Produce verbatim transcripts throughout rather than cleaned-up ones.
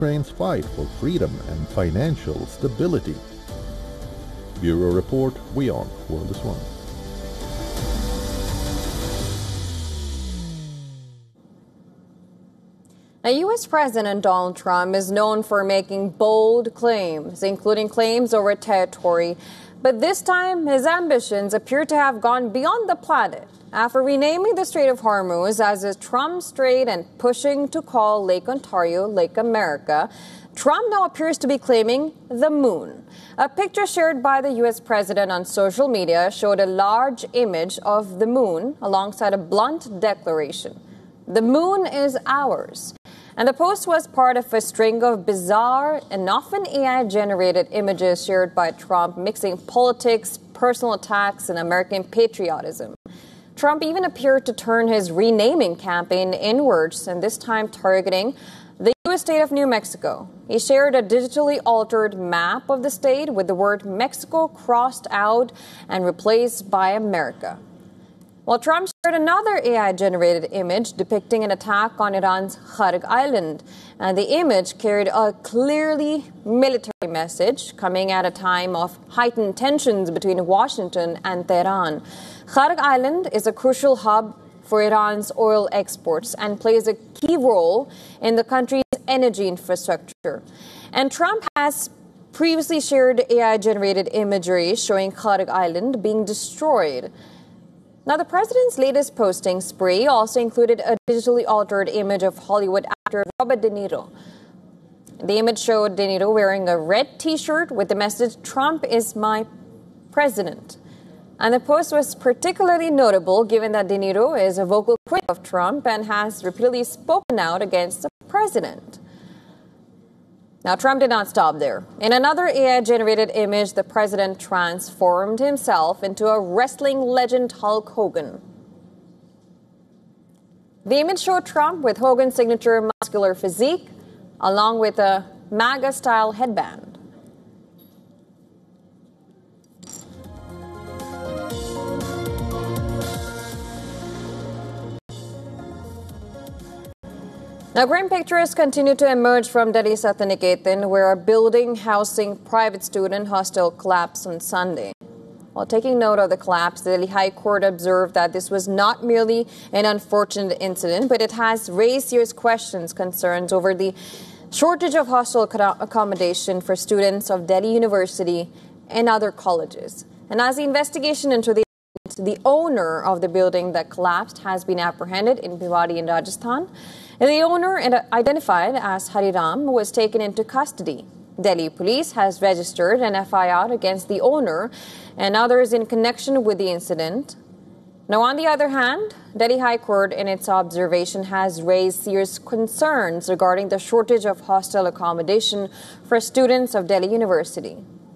Ukraine's fight for freedom and financial stability. Bureau Report, WION, World is One. Now, U S President Donald Trump is known for making bold claims, including claims over territory. But this time, his ambitions appear to have gone beyond the planet. After renaming the Strait of Hormuz as the Trump Strait and pushing to call Lake Ontario Lake America, Trump now appears to be claiming the moon. A picture shared by the U S president on social media showed a large image of the moon alongside a blunt declaration. The moon is ours. And the post was part of a string of bizarre and often A I-generated images shared by Trump, mixing politics, personal attacks, and American patriotism. Trump even appeared to turn his renaming campaign inwards, and this time targeting the U S state of New Mexico. He shared a digitally altered map of the state with the word Mexico crossed out and replaced by America. While Trump shared another A I-generated image depicting an attack on Iran's Kharg Island, and the image carried a clearly military message coming at a time of heightened tensions between Washington and Tehran. Kharg Island is a crucial hub for Iran's oil exports and plays a key role in the country's energy infrastructure. And Trump has previously shared A I-generated imagery showing Kharg Island being destroyed. Now, the president's latest posting spree also included a digitally altered image of Hollywood actor Robert De Niro. The image showed De Niro wearing a red T-shirt with the message, "Trump is my president." And the post was particularly notable given that De Niro is a vocal critic of Trump and has repeatedly spoken out against the president. Now, Trump did not stop there. In another A I-generated image, the president transformed himself into a wrestling legend, Hulk Hogan. The image showed Trump with Hogan's signature muscular physique, along with a MAGA-style headband. Now, grim pictures continue to emerge from Delhi Satyaniketan, where a building housing private student hostel collapsed on Sunday. While taking note of the collapse, the Delhi High Court observed that this was not merely an unfortunate incident, but it has raised serious questions, concerns over the shortage of hostel accommodation for students of Delhi University and other colleges. And as the investigation into the the owner of the building that collapsed has been apprehended in Bhiwadi in Rajasthan. And the owner, identified as Hariram, was taken into custody. Delhi police has registered an F I R against the owner and others in connection with the incident. Now, on the other hand, Delhi High Court, in its observation, has raised serious concerns regarding the shortage of hostel accommodation for students of Delhi University.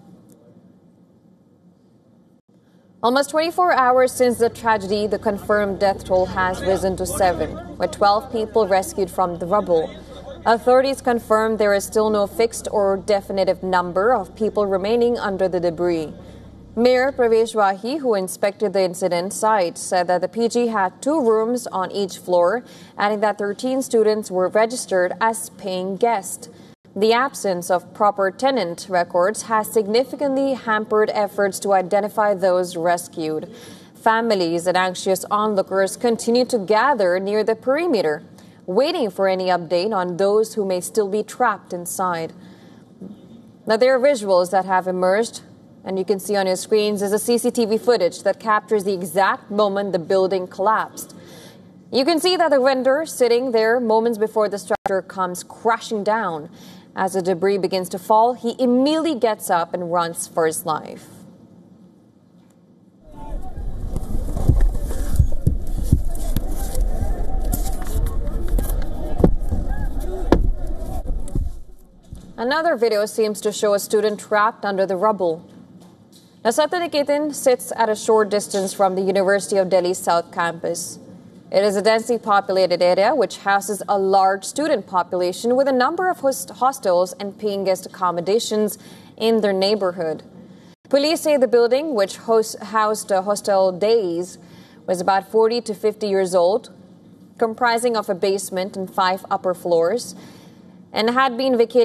Almost twenty-four hours since the tragedy, the confirmed death toll has risen to seven, with twelve people rescued from the rubble. Authorities confirmed there is still no fixed or definitive number of people remaining under the debris. Mayor Pravesh Wahi, who inspected the incident site, said that the P G had two rooms on each floor, adding that thirteen students were registered as paying guests. The absence of proper tenant records has significantly hampered efforts to identify those rescued. Families and anxious onlookers continue to gather near the perimeter, waiting for any update on those who may still be trapped inside. Now, there are visuals that have emerged, and you can see on your screens is a C C T V footage that captures the exact moment the building collapsed. You can see that the vendor sitting there moments before the structure comes crashing down. As the debris begins to fall, he immediately gets up and runs for his life. Another video seems to show a student trapped under the rubble. Now, Satyaniketan sits at a short distance from the University of Delhi's South Campus. It is a densely populated area which houses a large student population with a number of host- hostels and paying guest accommodations in their neighborhood. Police say the building, which host- housed uh, Hostel Days, was about forty to fifty years old, comprising of a basement and five upper floors. and had been vacated